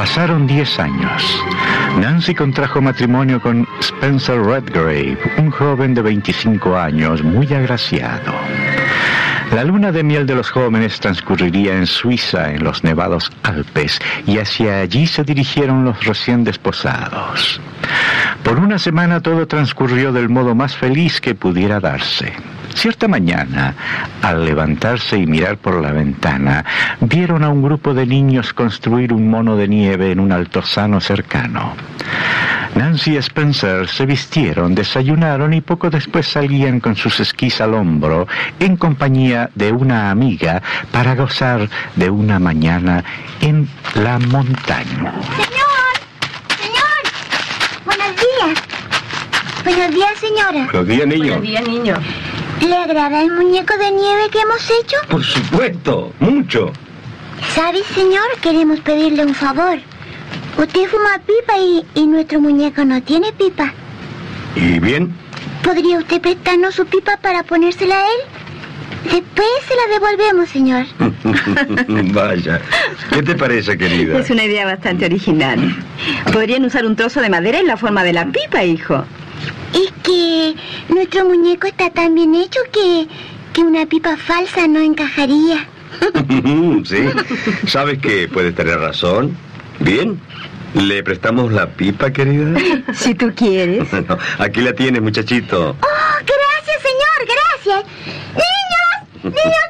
Pasaron 10 años. Nancy contrajo matrimonio con Spencer Redgrave, un joven de 25 años, muy agraciado. La luna de miel de los jóvenes transcurriría en Suiza, en los nevados Alpes, y hacia allí se dirigieron los recién desposados. Por una semana todo transcurrió del modo más feliz que pudiera darse. Cierta mañana, al levantarse y mirar por la ventana, vieron a un grupo de niños construir un mono de nieve en un altozano cercano. Nancy y Spencer se vistieron, desayunaron y poco después salían con sus esquís al hombro en compañía de una amiga para gozar de una mañana en la montaña. ¡Señor! ¡Buenos días! ¡Buenos días, señora! Buenos días, niño. Buenos días, niño. ¿Le agrada el muñeco de nieve que hemos hecho? Por supuesto, mucho. ¿Sabe, señor? Queremos pedirle un favor. Usted fuma pipa y nuestro muñeco no tiene pipa. ¿Y bien? ¿Podría usted prestarnos su pipa para ponérsela a él? Después se la devolvemos, señor. Vaya. ¿Qué te parece, querida? Es una idea bastante original. Podrían usar un trozo de madera en la forma de la pipa, hijo. Es que nuestro muñeco está tan bien hecho que una pipa falsa no encajaría. Sí. ¿Sabes que puedes tener razón? Bien. ¿Le prestamos la pipa, querida? Si tú quieres. No, aquí la tienes, muchachito. ¡Oh, gracias, señor! ¡Gracias! ¡Niños! ¡Niños,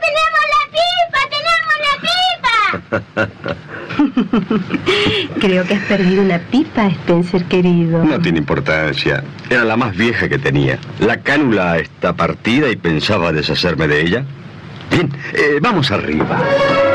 tenemos la pipa! Creo que has perdido una pipa, Spencer, querido. No tiene importancia. Era la más vieja que tenía. La cánula está partida y pensaba deshacerme de ella. Bien, vamos arriba.